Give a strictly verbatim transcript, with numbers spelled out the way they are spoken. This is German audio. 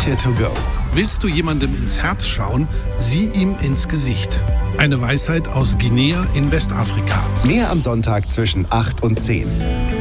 Heute to go. Willst du jemandem ins Herz schauen, sieh ihm ins Gesicht. Eine Weisheit aus Guinea in Westafrika. Mehr am Sonntag zwischen acht und zehn.